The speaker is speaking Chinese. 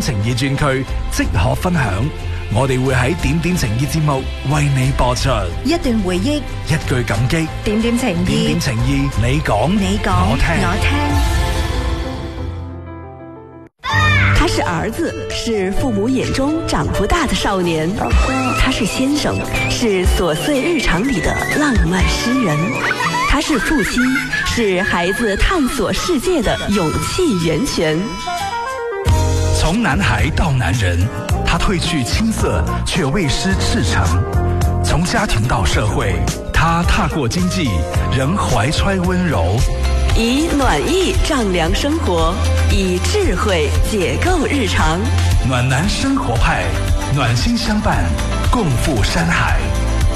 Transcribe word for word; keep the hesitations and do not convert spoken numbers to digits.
情意專區即可分享。我哋會喺點點情意節目為你播出一段回憶， 一句感激， 點點情意， 點點情意，你講， 你講， 我聽， 我聽。 他是兒子，是父母眼中長不大的少年；他是先生，是瑣碎日常裡的浪漫詩人；他是父親，是孩子探索世界的勇氣源泉。 從男孩到男人，他褪去青澀，卻未失赤誠；從家庭到社會，他踏過經濟，仍懷揣溫柔。 以暖意丈量生活，以智慧解構日常。 暖男生活派，暖心相伴，共赴山海。